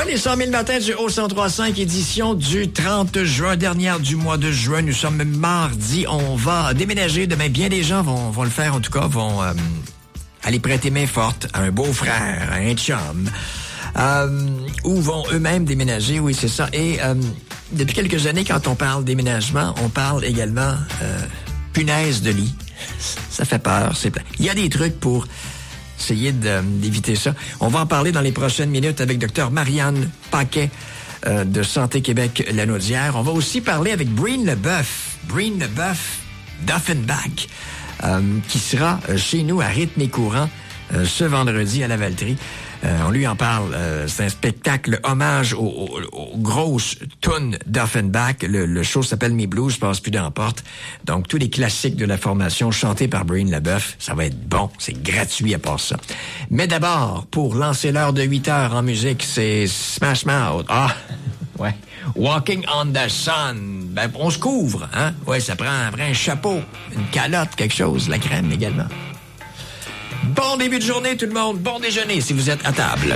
les 100 000 matins du O1035, édition du 30 juin, dernière du mois de juin. Nous sommes mardi. On va déménager demain. Bien des gens vont le faire, en tout cas, vont aller prêter main forte à un beau-frère, à un chum, ou vont eux-mêmes déménager. Oui, c'est ça. Et depuis quelques années, quand on parle déménagement, on parle également punaise de lit. Ça fait peur. Il y a des trucs pour essayer d'éviter ça. On va en parler dans les prochaines minutes avec Dr Marianne Paquet de Santé Québec Lanaudière. On va aussi parler avec Breen Leboeuf d'Offenbach, qui sera chez nous à Rythme et Courant ce vendredi à la Valtrie. On lui en parle. C'est un spectacle hommage aux grosses tunes d'Offenbach. Le show s'appelle Mes Blues, je passe plus dans la porte. Donc, tous les classiques de la formation chantés par Breen Leboeuf. Ça va être bon. C'est gratuit à part ça. Mais d'abord, pour lancer l'heure de 8 heures en musique, c'est Smash Mouth. Ah, ouais. Walking on the Sun. Ben, on se couvre, hein? Ouais, ça prend un chapeau, une calotte, quelque chose, la crème également. Bon début de journée, tout le monde. Bon déjeuner si vous êtes à table.